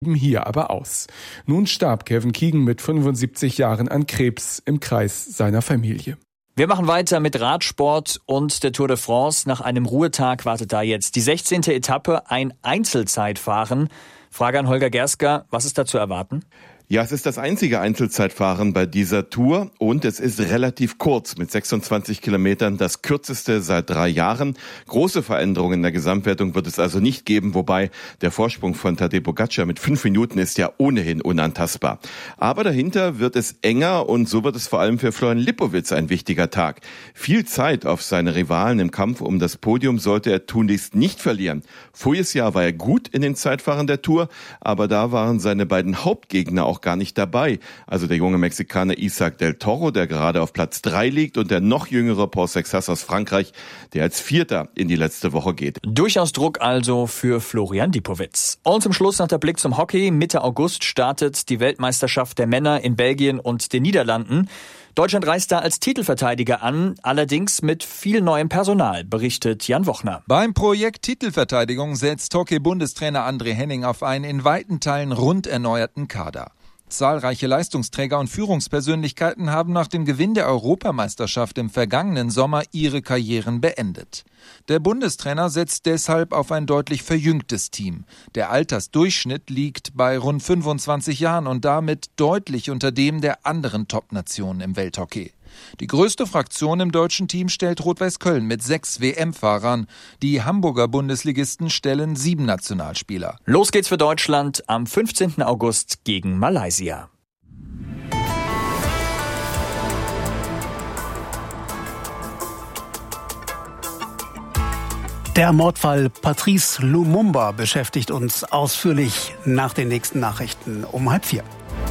Hier aber aus. Nun starb Kevin Keegan mit 75 Jahren an Krebs im Kreis seiner Familie. Wir machen weiter mit Radsport und der Tour de France. Nach einem Ruhetag wartet da jetzt die 16. Etappe, ein Einzelzeitfahren. Frage an Holger Gersker, was ist da zu erwarten? Ja, es ist das einzige Einzelzeitfahren bei dieser Tour und es ist relativ kurz mit 26 Kilometern, das kürzeste seit 3 Jahren. Große Veränderungen in der Gesamtwertung wird es also nicht geben, wobei der Vorsprung von Tadej Pogačar mit 5 Minuten ist ja ohnehin unantastbar. Aber dahinter wird es enger und so wird es vor allem für Florian Lipowitz ein wichtiger Tag. Viel Zeit auf seine Rivalen im Kampf um das Podium sollte er tunlichst nicht verlieren. Voriges Jahr war er gut in den Zeitfahren der Tour, aber da waren seine beiden Hauptgegner auch gar nicht dabei. Also der junge Mexikaner Isaac del Toro, der gerade auf Platz 3 liegt, und der noch jüngere Paul Sexas aus Frankreich, der als Vierter in die letzte Woche geht. Durchaus Druck also für Florian Lipowitz. Und zum Schluss noch der Blick zum Hockey. Mitte August startet die Weltmeisterschaft der Männer in Belgien und den Niederlanden. Deutschland reist da als Titelverteidiger an, allerdings mit viel neuem Personal, berichtet Jan Wochner. Beim Projekt Titelverteidigung setzt Hockey-Bundestrainer André Henning auf einen in weiten Teilen rund erneuerten Kader. Zahlreiche Leistungsträger und Führungspersönlichkeiten haben nach dem Gewinn der Europameisterschaft im vergangenen Sommer ihre Karrieren beendet. Der Bundestrainer setzt deshalb auf ein deutlich verjüngtes Team. Der Altersdurchschnitt liegt bei rund 25 Jahren und damit deutlich unter dem der anderen Top-Nationen im Welthockey. Die größte Fraktion im deutschen Team stellt Rot-Weiß Köln mit 6 WM-Fahrern. Die Hamburger Bundesligisten stellen 7 Nationalspieler. Los geht's für Deutschland am 15. August gegen Malaysia. Der Mordfall Patrice Lumumba beschäftigt uns ausführlich nach den nächsten Nachrichten um 3:30.